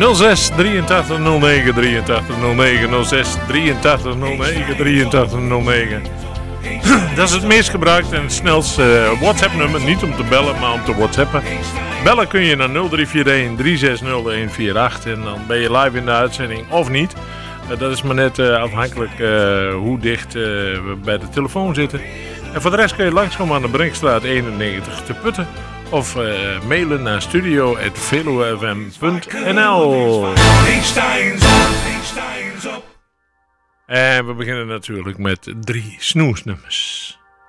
06 83 09 83 09 06 83 09 83 09. Dat is het meest gebruikte en het snelste WhatsApp nummer. Niet om te bellen, maar om te WhatsAppen. Bellen kun je naar 0341 360 148 en dan ben je live in de uitzending of niet. Dat is maar net afhankelijk hoe dicht we bij de telefoon zitten. En voor de rest kun je langskomen aan de Brinkstraat 91 te Putten. Of mailen naar studio@velofm.nl. En we beginnen natuurlijk met 3 snoesnummers.